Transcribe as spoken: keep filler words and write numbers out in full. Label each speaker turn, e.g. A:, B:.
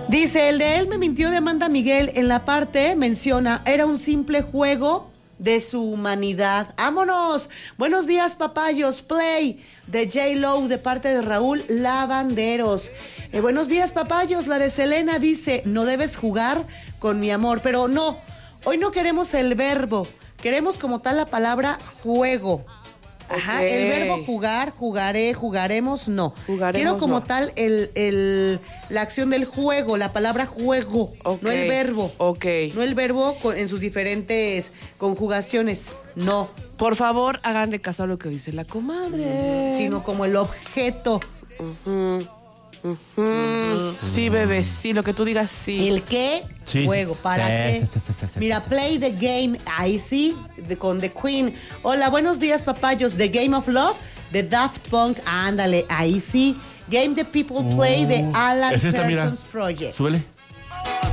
A: Dice, el de él me mintió de Amanda Miguel. En la parte menciona, era un simple juego de su humanidad. ¡Vámonos! Buenos días, papayos. Play de J-Lo de parte de Raúl Lavanderos. Eh, buenos días, papayos. La de Selena dice, no debes jugar con mi amor. Pero no, hoy no queremos el verbo. Queremos como tal la palabra juego. Ajá, okay. El verbo jugar, jugaré, jugaremos, no. Jugaremos, quiero como no. tal el, el, la acción del juego, la palabra juego, okay. No el verbo.
B: Ok.
A: No el verbo con, en sus diferentes conjugaciones, no.
B: Por favor, háganle caso a lo que dice la comadre.
A: Sino como el objeto.
B: Uh-huh. Uh-huh. Uh-huh. Sí, bebé, sí, lo que tú digas, sí.
A: ¿El qué?
C: Sí,
A: juego,
C: sí,
A: ¿para
C: sí,
A: qué?
C: sí, sí, sí, sí,
A: Mira,
C: sí,
A: play the game, ahí sí, de, con The Queen. Hola, buenos días, papayos. The Game of Love, de Daft Punk, ándale, ahí sí. Game the People Play, de Alan
C: es esta,
A: Parsons
C: mira.
A: Project.
C: Súbele.